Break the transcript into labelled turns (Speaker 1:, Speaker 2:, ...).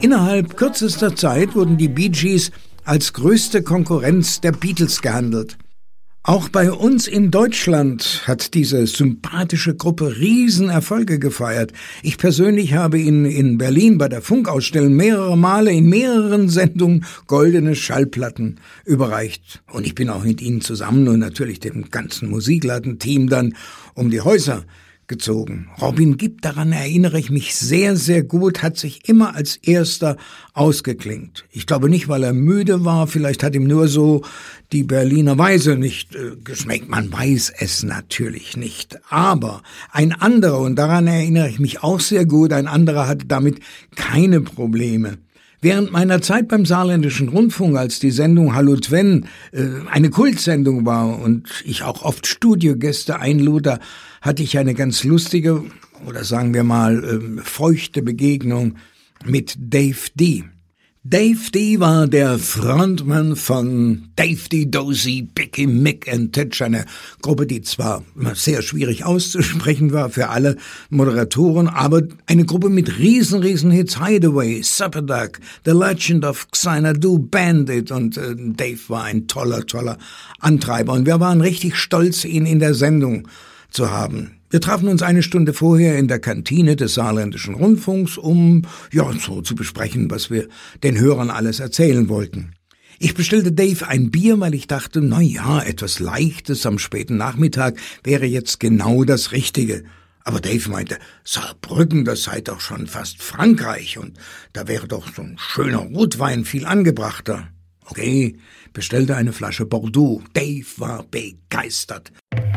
Speaker 1: Innerhalb kürzester Zeit wurden die Bee Gees als größte Konkurrenz der Beatles gehandelt. Auch bei uns in Deutschland hat diese sympathische Gruppe Riesenerfolge gefeiert. Ich persönlich habe ihnen in Berlin bei der Funkausstellung mehrere Male in mehreren Sendungen goldene Schallplatten überreicht. Und ich bin auch mit ihnen zusammen und natürlich dem ganzen Musikladen-Team dann um die Häuser gezogen. Robin Gibb, daran erinnere ich mich sehr, sehr gut, hat sich immer als Erster ausgeklingt. Ich glaube nicht, weil er müde war, vielleicht hat ihm nur so die Berliner Weise nicht geschmeckt. Man weiß es natürlich nicht. Aber ein anderer, und daran erinnere ich mich auch sehr gut, ein anderer hatte damit keine Probleme. Während meiner Zeit beim Saarländischen Rundfunk, als die Sendung Hallo Twen eine Kultsendung war und ich auch oft Studiogäste einlud, da hatte ich eine ganz lustige oder sagen wir mal feuchte Begegnung mit Dave D. Dave D. war der Frontmann von Dave D. Dozy, Bicky, Mick and Titch, eine Gruppe, die zwar sehr schwierig auszusprechen war für alle Moderatoren, aber eine Gruppe mit riesen Hits, Hideaway, Supperduck, The Legend of Xanadu, Bandit, und Dave war ein toller Antreiber und wir waren richtig stolz, ihn in der Sendung zu haben. Wir trafen uns eine Stunde vorher in der Kantine des Saarländischen Rundfunks, um so zu besprechen, was wir den Hörern alles erzählen wollten. Ich bestellte Dave ein Bier, weil ich dachte, etwas Leichtes am späten Nachmittag wäre jetzt genau das Richtige. Aber Dave meinte, Saarbrücken, das sei doch schon fast Frankreich und da wäre doch so ein schöner Rotwein viel angebrachter. Okay, bestellte eine Flasche Bordeaux. Dave war begeistert.